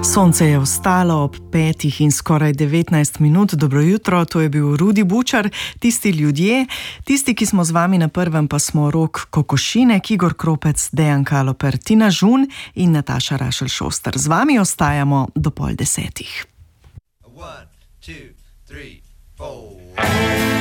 Sonce je vstalo ob 5 in skoraj 19 minut. Dobro jutro, to je bil Rudi Bučar, tisti ljudje. Tisti, ki smo z vami na prvem, pa smo Rok Kokošinek, Igor Kropec, Dejan Kaloper, Tina Žun in Nataša Rašelj-Šoster. Z vami ostajamo do 9:30. 1, 2, 3, 4